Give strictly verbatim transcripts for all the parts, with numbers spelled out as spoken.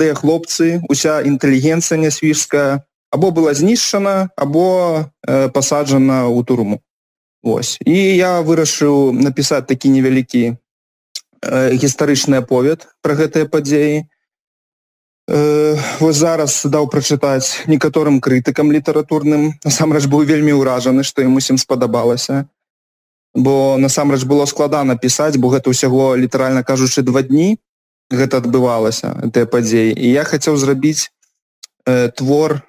маладыя хлопцы, уся інтэлігенцыя нясвіжская або была знішчана, або э, пасаджана ў турму. Вось. І я вырашыў напісаць такі невялікі э, гістарычны аповед пра гэтыя падзеі. Э, вось зараз даў прачытаць некаторым крытыкам літаратурным. Насамрэч быў вельмі ўражаны, што ім усім спадабалася. Бо насамрэч было складана пісаць, бо гэта ўсяго, літаральна кажучы, два дні гэта адбывалася, гэтыя падзеі. І я хацеў зрабіць э, твор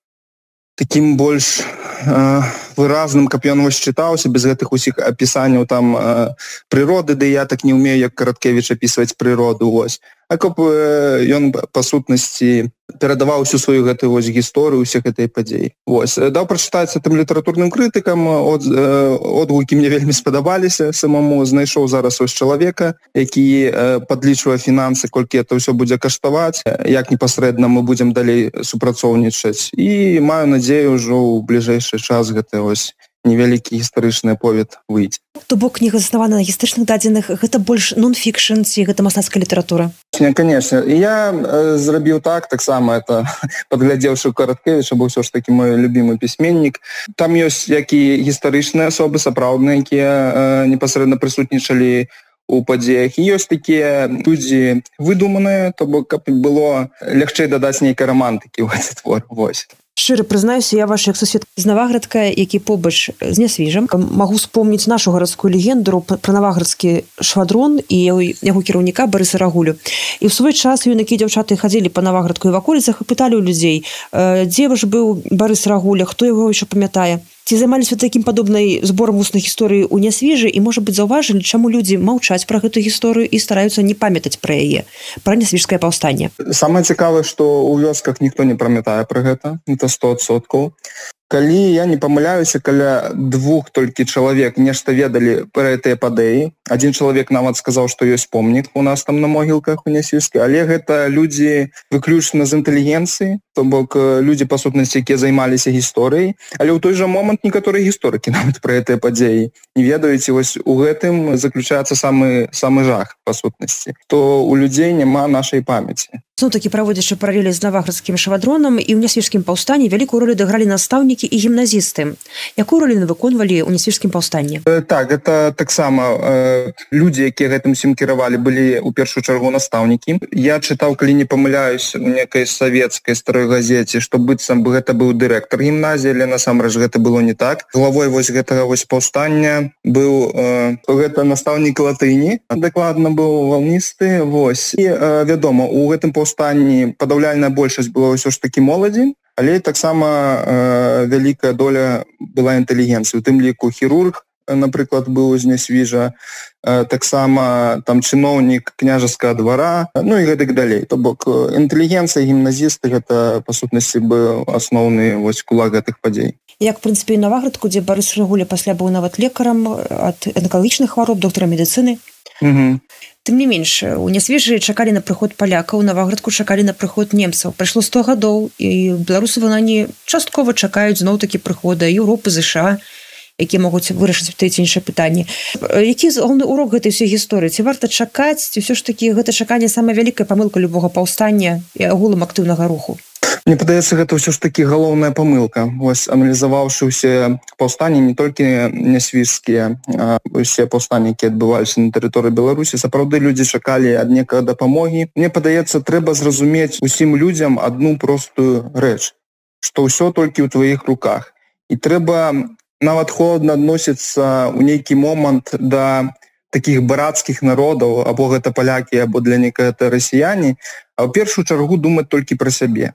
таким больш э, выразным, каб ён вось чытаўся, без гэтых усіх апісанняў там э, прыроды, ды я так не ўмею, як Караткевіч апісваць прыроду, вось. А каб э, ён, па сутнасці, перадаваў усю сваю гэтую вось гісторыю, усе гэтыя падзеі. Вось. Даў прачытаць тым літаратурным крытыкам, от, э, одгукі мне вельмі спадабаліся самому, знайшоў зараз ось чалавека, які э, падлічвае фінансы, колькі это ўсё будзе каштаваць, як непасрэдна мы будзем далей супрацоўнічаць. І маю надзею ўжо ў бліжэйшы час гэты ось невялікі гістарычны аповед выйдзе. То бок кніга заснавана на гістарычных дадзеных, гэта больш нон-фікшн ці гэта мастацкая літаратура? Не, конечно. І я э, зрабіў так, таксама это падглядзеўшы ў Караткевіча, бо ўсё ж такі мой любімы пісьменнік. Там ёсць як і гістарычныя асобы, сапраўдныя, якія э, непасрэдна прысутнічалі у падзеях. І ёсць такія людзі выдуманыя, то бок каб было лягчэй дадаць нейкай рамантыкі ў гэты твор. Вось. Шчыра прызнаюся, я ваш як сусед з Наваградка, які побач з Нясвіжам. Магу спомніць нашу гарадскую легенду пра наваградскі швадрон і яго кіраўніка Барыса Рагулю. І ў свой час юнакі і дзяўчаты хадзілі па Наваградку і в аколіцах і пыталі ў людзей, дзе ж быў Барыс Рагуля, хто яго яшчэ памятае. Ці займаліся такім падобнай зборам вусных гісторый у Нясвіжы і, можа быць, заўважылі, чаму людзі маўчаць пра гэту гісторыю і стараюцца не памятаць пра яе, пра Нясвіжскае паўстанне? Самае цікавае, што ў вёсках ніхто не памятае пра гэта, это сто адсоткаў. Калі я не памыляюся, каля двух толькі чалавек нешта ведалі пра гэтыя падзеі. Адзін чалавек нават сказаў, што ёсць помнік у нас там на могілках у Нясвіжскай, але гэта людзі выключна з інтэлігенцыі, то бок людзі, па сутнасці, якія займаліся гісторыяй, але ў той жа момант некаторыя гісторыкі нават пра гэтыя падзеі не ведаюць. Вось у гэтым заключаецца самы, самы жах, па сутнасці, то у людзей няма нашай памяці. Зноў-такі, праводзячы паралелі з наваградскім швадронам, і ў Нясвіжскім паўстанні вялікую ролю дагралі настаўнікі і гімназісты. Якую ролю яны выконвалі ў Нясвіжскім паўстанні? Так, гэта таксама э, людзі, якія гэтым усім кіравалі, былі ў першую чаргу настаўнікі. Я чытаў, калі не памыляюсь, у некай савецкай старой газеце, што быццам бы гэта быў дырэктар гімназіі, але насамрэч гэта было не так. Главой вось гэтага вось паўстання быў э, гэта настаўнік латыні, дакладна быў валністы, вось. І э, вядома, у гэтым паўстанні станні падаўляльная большасць была ўсё ж такі моладзі, але таксама э, вялікая доля была інтэлігенцыі. У тым ліку хірург, напрыклад, быў з Нясвіжа, э, таксама там чыноўнік княжаскага двара, ну і гэтак далей. То бок інтэлігенцыя, гімназісты, гэта, па сутнасці, быў асноўны вось кулак гэтых падзей. Як, в прынцыпе, і Наваградку, дзе Барыс Рагуля пасля быў нават лекарам ад анкалагічных хвароб, доктарам медыцыны. Угу. Тым не менш, у Нясвіжы чакалі на прыход палякаў, у Наваградку чакалі на прыход немцаў. Прайшло сто гадоў, і беларусы ванані часткова чакаюць зноў-такі прыхода Еўропы, ЗША, якія могуць вырашыць тыя ці іншыя пытанні. Які галоўны урок гэтай ўсёй гісторыі? Ці варта чакаць, ці ўсё ж такі гэта чаканне самая вялікая памылка любога паўстання і агулам актыўнага руху? Мне падаецца, гэта ўсё ж такі галоўная памылка. Вось, аналізаваўшы ўсе паўстанні, не толькі нясвіжскія, а ўсе паўстанні, якія адбываліся на тэрыторыі Беларусі, сапраўды людзі чакалі ад некага дапамогі. Мне падаецца, трэба зразумець усім людзям адну простую рэч, што ўсё толькі ў тваіх руках. І трэба нават холодна адносіцца ў нейкі момант да такіх брацкіх народаў, або гэта палякі, або для некага расіяне, а ў першую чаргу думаць толькі пра сябе.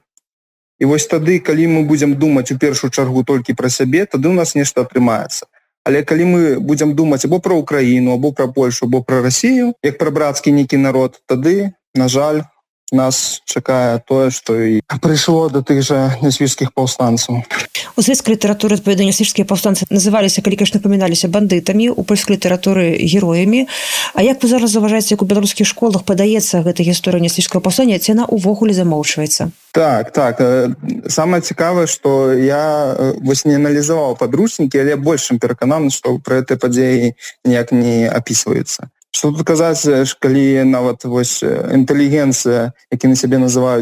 І вось тады, калі мы будзем думаць у першую чаргу толькі пра сябе, тады ў нас нешта атрымаецца. Але калі мы будзем думаць або пра Украіну, або пра Польшу, або пра Расію, як пра брацкі нейкі народ, тады, на жаль, нас чакае тое, што і прыйшло да тых жа нясвіжскіх паўстанцаў. У савецкай літаратуры, адпаведна, нясвіжскія паўстанцы называліся, калі, конечно, паміналіся бандытамі, у польскай літаратуры героямі. А як вы зараз заўважаеце, як у беларускіх школах падаецца гэта гісторыя нясвіжскага паўстання, ці яна ўвогуле замоўчваецца? Так, так. Самае цікавае, што я вось не аналізаваў падручнікі, але больш чым перакананы, што пра гэтыя падзеі ніяк не апісваюцца. Што тут казаць, калі нават вось інтэлігенцыя, які на сябе называюць